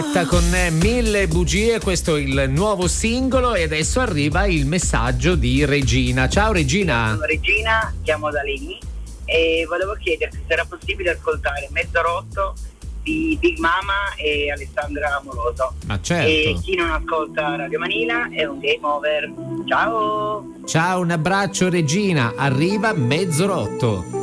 Con Mille bugie, questo è il nuovo singolo e adesso arriva il messaggio di Regina. Ciao Regina. Sono Regina, chiamo da Leni e volevo chiederti se era possibile ascoltare Mezzo Rotto di Big Mama e Alessandra Amoroso. Ma certo. E chi non ascolta Radio Manila è un game over. Ciao. Ciao, un abbraccio Regina, arriva Mezzo Rotto.